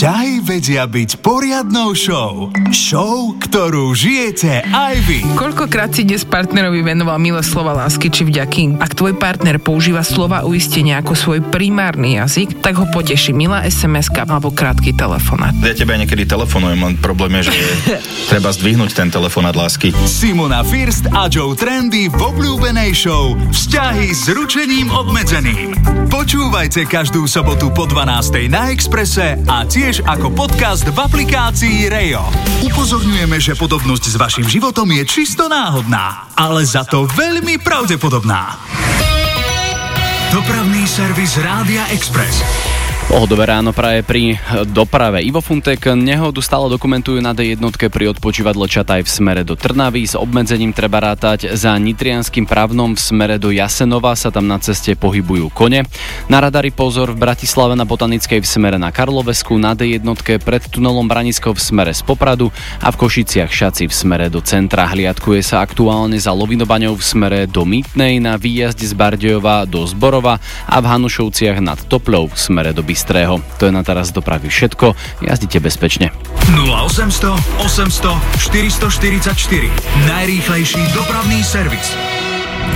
Vzťahy vedia byť poriadnou show. Show, ktorú žijete aj vy. Koľkokrát si dnes partnerovi venoval milé slova lásky či vďaky? Ak tvoj partner používa slova uistenia ako svoj primárny jazyk, tak ho poteší milá SMS-ka alebo krátky telefonát. Ja tebe niekedy telefonujem, len problém je, že treba zdvihnúť ten telefonát lásky. Simona First a Joe Trendy v obľúbenej show Vzťahy s ručením obmedzeným. Počúvajte každú sobotu po 12:00 na Expresse a tiež ako podcast v aplikácii Rejo. Upozorňujeme, že podobnosť s vašim životom je čisto náhodná, ale za to veľmi pravdepodobná. Dopravný servis Rádia Express. Pohodové ráno praje pri doprave. Ivo Funtek, nehodu stále dokumentujú na D1 pri odpočívadle Čataj v smere do Trnavy. S obmedzením treba rátať za Nitrianskym Pravnom v smere do Jasenova, sa tam na ceste pohybujú kone. Na radari pozor v Bratislave na Botanickej v smere na Karlovesku, na D1 pred tunelom Braniskov v smere z Popradu a v Košiciach Šaci v smere do centra. Hliadkuje sa aktuálne za Lovinobaňou v smere do Mýtnej, na výjazde z Bardejova do Zborova a v Hanušovciach nad Topľou v smere do Bystrého. To je na teraz dopravy všetko. Jazdite bezpečne. 0800 800 444. Najrýchlejší dopravný servis.